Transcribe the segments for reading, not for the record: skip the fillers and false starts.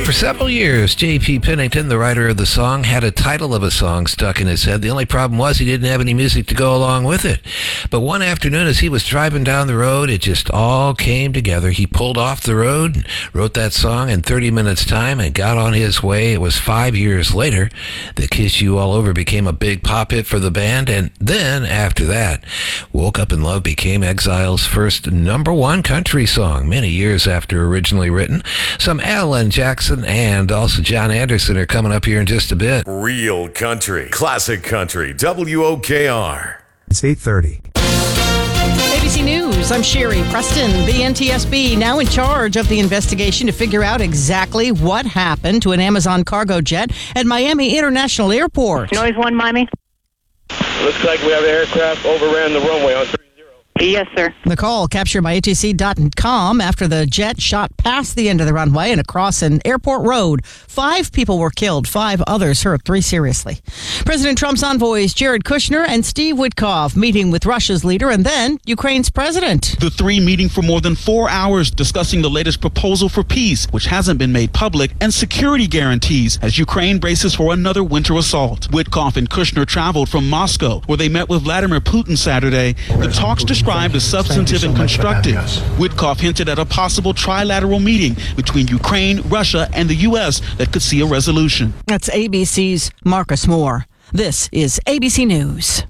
For several years, J.P. Pennington, the writer of the song, had a title of a song stuck in his head. The only problem was he didn't have any music to go along with it. But one afternoon, as he was driving down the road, it just all came together. He pulled off the road, wrote that song in 30 minutes' time, and got on his way. It was 5 years later that Kiss You All Over became a big pop hit for the band. And then, after that, Woke Up in Love became Exile's first #1 country song, many years after originally written. Some Alan Jackson and also John Anderson are coming up here in just a bit. Real country, classic country, WOKR. It's 8:30. ABC News, I'm Sherry Preston. The NTSB now in charge of the investigation to figure out exactly what happened to an Amazon cargo jet at Miami International Airport. Noise 1, Miami. Looks like we have an aircraft overran the runway on 30. Yes, sir. The call captured by ATC.com after the jet shot past the end of the runway and across an airport road. 5 people were killed, 5 others hurt, 3 seriously. President Trump's envoys Jared Kushner and Steve Witkoff meeting with Russia's leader and then Ukraine's president. The 3 meeting for more than 4 hours discussing the latest proposal for peace, which hasn't been made public, and security guarantees as Ukraine braces for another winter assault. Witkoff and Kushner traveled from Moscow, where they met with Vladimir Putin Saturday. The talks described as substantive and constructive. Witkoff hinted at a possible trilateral meeting between Ukraine, Russia, and the U.S. that could see a resolution. That's ABC's Marcus Moore. This is ABC News.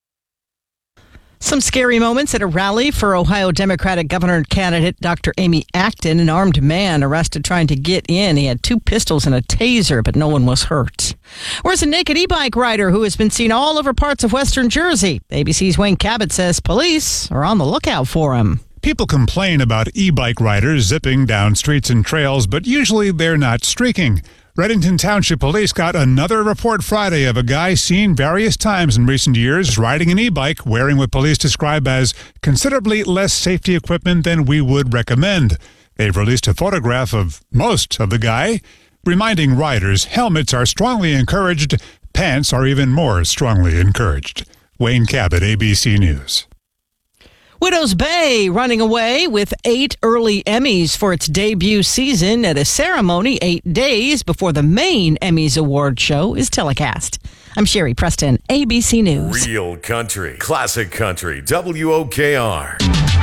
Some scary moments at a rally for Ohio Democratic governor candidate Dr. Amy Acton. An armed man arrested trying to get in. He had 2 pistols and a taser, but no one was hurt. Where's a naked e-bike rider who has been seen all over parts of western Jersey? ABC's Wayne Cabot says police are on the lookout for him. People complain about e-bike riders zipping down streets and trails, but usually they're not streaking. Reddington Township Police got another report Friday of a guy seen various times in recent years riding an e-bike wearing what police describe as considerably less safety equipment than we would recommend. They've released a photograph of most of the guy, reminding riders helmets are strongly encouraged, pants are even more strongly encouraged. Wayne Cabot, ABC News. Widows Bay running away with 8 early Emmys for its debut season at a ceremony 8 days before the main Emmys award show is telecast. I'm Sherry Preston, ABC News. Real country, classic country, WOKR.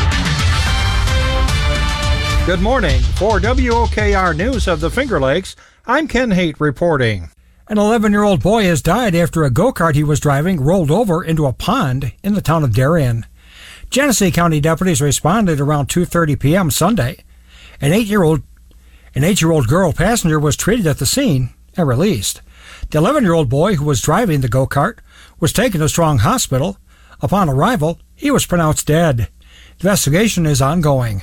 Good morning. For WOKR News of the Finger Lakes, I'm Ken Haight reporting. An 11-year-old boy has died after a go-kart he was driving rolled over into a pond in the town of Darien. Genesee County deputies responded around 2:30 p.m. Sunday. An 8-year-old girl passenger was treated at the scene and released. The 11-year-old boy who was driving the go-kart was taken to Strong Hospital. Upon arrival, he was pronounced dead. Investigation is ongoing.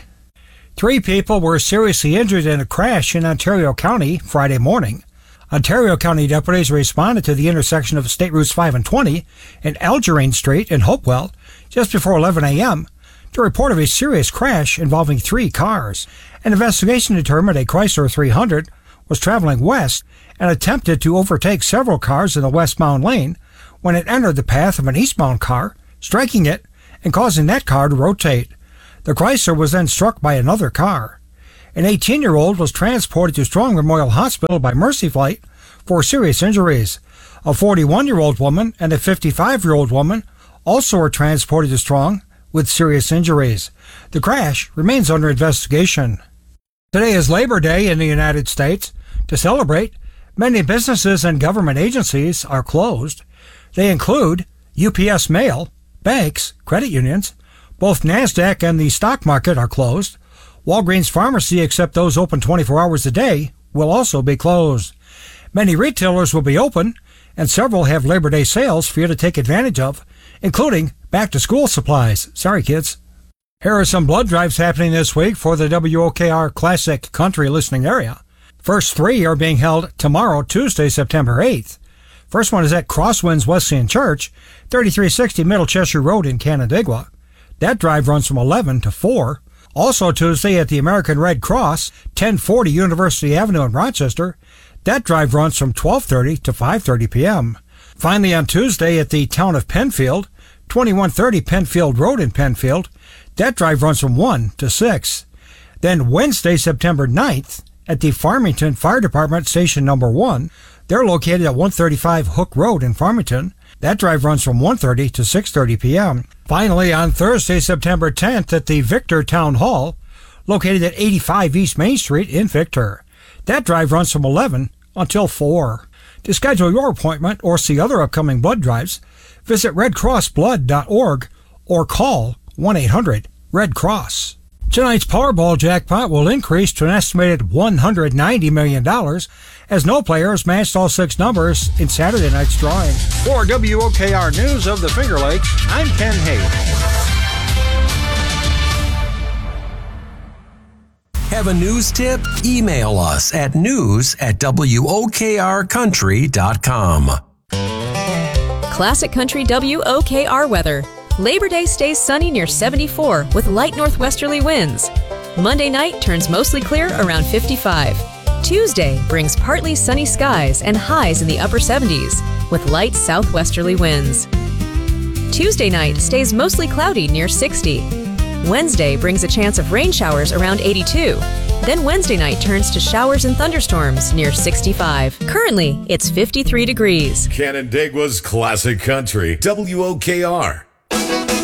3 people were seriously injured in a crash in Ontario County Friday morning. Ontario County deputies responded to the intersection of State Routes 5 and 20 and Algerine Street in Hopewell just before 11 a.m. to report of a serious crash involving 3 cars. An investigation determined a Chrysler 300 was traveling west and attempted to overtake several cars in the westbound lane when it entered the path of an eastbound car, striking it and causing that car to rotate. The Chrysler was then struck by another car. An 18-year-old was transported to Strong Memorial Hospital by Mercy Flight for serious injuries. A 41-year-old woman and a 55-year-old woman also were transported to Strong with serious injuries. The crash remains under investigation. Today is Labor Day in the United States. To celebrate, many businesses and government agencies are closed. They include UPS Mail, banks, credit unions. Both NASDAQ and the stock market are closed. Walgreens Pharmacy, except those open 24 hours a day, will also be closed. Many retailers will be open, and several have Labor Day sales for you to take advantage of, including back-to-school supplies. Sorry, kids. Here are some blood drives happening this week for the WOKR Classic Country listening area. First 3 are being held tomorrow, Tuesday, September 8th. First one is at Crosswinds Wesleyan Church, 3360 Middle Cheshire Road in Canandaigua. That drive runs from 11 to 4. Also Tuesday at the American Red Cross, 1040 University Avenue in Rochester. That drive runs from 12:30 to 5:30 p.m. Finally on Tuesday at the town of Penfield, 2130 Penfield Road in Penfield. That drive runs from 1 to 6. Then Wednesday, September 9th at the Farmington Fire Department Station Number 1. They're located at 135 Hook Road in Farmington. That drive runs from 1:30 to 6:30 p.m. Finally, on Thursday, September 10th, at the Victor Town Hall, located at 85 East Main Street in Victor. That drive runs from 11 until 4. To schedule your appointment or see other upcoming blood drives, visit redcrossblood.org or call 1-800-RED-CROSS. Tonight's Powerball jackpot will increase to an estimated $190 million as no players matched all 6 numbers in Saturday night's drawing. For WOKR News of the Finger Lakes, I'm Ken Hayes. Have a news tip? Email us at news@wokrcountry.com. Classic Country WOKR weather. Labor Day stays sunny near 74 with light northwesterly winds. Monday night turns mostly clear around 55. Tuesday brings partly sunny skies and highs in the upper 70s with light southwesterly winds. Tuesday night stays mostly cloudy near 60. Wednesday brings a chance of rain showers around 82. Then Wednesday night turns to showers and thunderstorms near 65. Currently, it's 53 degrees. Canandaigua's Classic Country, WOKR.